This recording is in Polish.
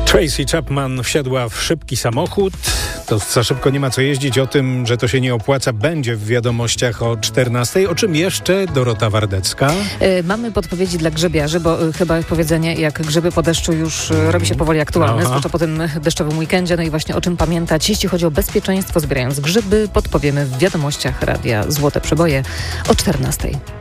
Tracy Chapman wsiadła w szybki samochód. To za szybko nie ma co jeździć. O tym, że to się nie opłaca, będzie w wiadomościach o 14:00. O czym jeszcze? Dorota Wardecka. Mamy podpowiedzi dla grzebiarzy, bo chyba powiedzenie jak grzyby po deszczu już robi się powoli aktualne, zwłaszcza po tym deszczowym weekendzie. No i właśnie o czym pamiętać, jeśli chodzi o bezpieczeństwo zbierając grzyby, podpowiemy w wiadomościach Radia Złote Przeboje o 14:00.